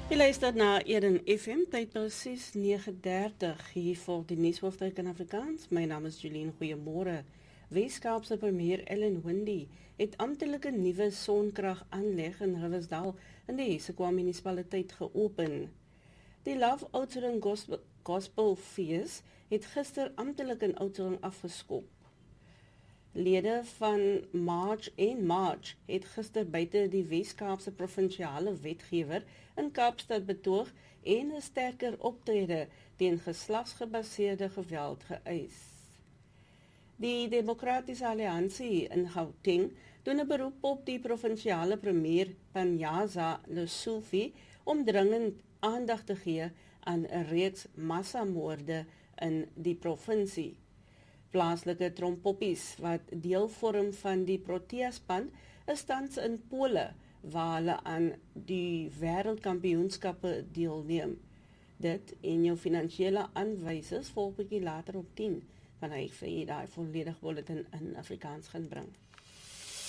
Je luistert na Eden FM, tyd presies 9:30 hier vir die nuushoofstuk in Afrikaans. My naam is Julien, goeiemôre. Weskaapse premier Ellen Wendy het amptelike nuwe sonkragaanleg in Riversdal in die Hessequa munisipaliteit geopen. Die Love Oudtshoorn Gospel Fees het gister amptelik in Oudtshoorn afgeskop. Lede van March het gister buite die Weskaapse provinsiale wetgewer in Kaapstad betoog en 'n sterker optrede teen geslagsgebaseerde geweld geëis. Die Demokratiese Alliansie in Gauteng doen 'n beroep op die provinsiale premier Panyaza Lesufi om dringend aandag te gee aan 'n reeks massamoorde in die provinsie. Plaaslike trompoppies wat deel vorm van die Proteaspan is tans in Pole waar hulle aan die wêreldkampioenskappe deelneem. Dit en jou finansiële aanwysers volg bietjie later op 10 van hy vir daai volledige bulletin in Afrikaans gaan bring.